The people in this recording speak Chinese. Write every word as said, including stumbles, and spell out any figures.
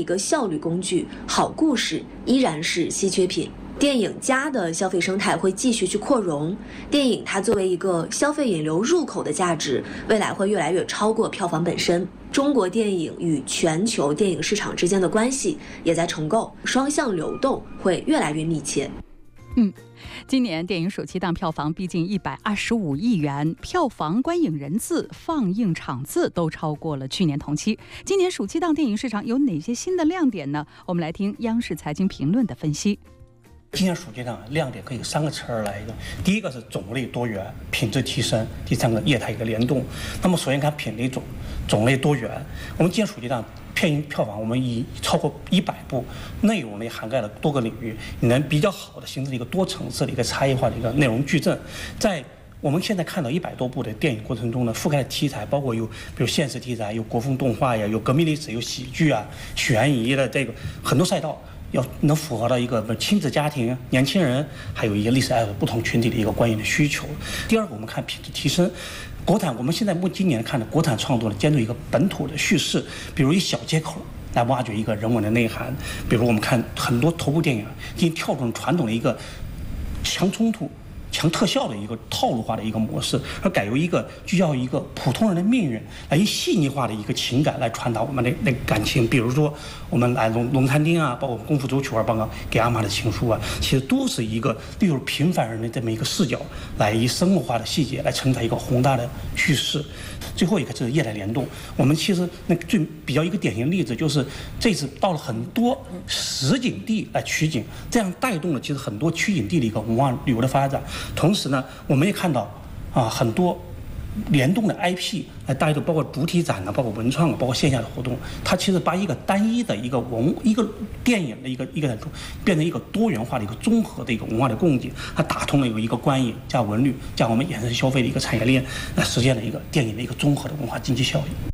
一个效率工具，好故事依然是稀缺品。电影加的消费生态会继续去扩容，电影它作为一个消费引流入口的价值，未来会越来越超过票房本身。中国电影与全球电影市场之间的关系也在重构，双向流动会越来越密切。 嗯，今年电影暑期档票房逼近一百二十五亿元，票房、观影人次、放映场次都超过了去年同期。今年暑期档电影市场有哪些新的亮点呢？我们来听央视财经评论的分析。 今年暑期档亮点可以三个词儿来一个，第一个是种类多元、品质提升，第三个业态一个联动。那么首先看品类种种类多元，我们今年暑期档片票房我们以超过一百部，内容呢涵盖了多个领域，你能比较好的形成一个多层次的一个差异化的一个内容矩阵。在我们现在看到一百多部的电影过程中呢，覆盖的题材包括有比如现实题材，有国风动画呀，有革命历史，有喜剧啊、悬疑的这个很多赛道。要能符合到一个亲子家庭、年轻人，还有一些历史爱好不同群体的一个观影的需求。第二个，我们看品质提升，国产我们现在目今年看的国产创作呢，兼具一个本土的叙事，比如以小接口来挖掘一个人文的内涵，比如我们看很多头部电影已经跳出传统的一个强冲突、强特效的一个套路化的一个模式，而改由一个聚焦一个普通人的命运，来以细腻化的一个情感来传达我们的那个感情。比如说我们来龙龙餐厅啊，包括功夫足球啊，包括给阿妈的情书啊，其实都是一个利用平凡人的这么一个视角，来以生活化的细节来承载一个宏大的叙事。最后一个就是业态联动，我们其实那个最比较一个典型例子就是这次到了很多实景地来取景，这样带动了其实很多取景地的一个文化旅游的发展。同时呢，我们也看到啊很多联动的 I P 来带动，包括主体展呢，包括文创，包括线下的活动，它其实把一个单一的一个文一个电影的一个一个变成一个多元化的一个综合的一个文化的供给，它打通了有一个观影加文旅加我们衍生消费的一个产业链，来实现了一个电影的一个综合的文化经济效益。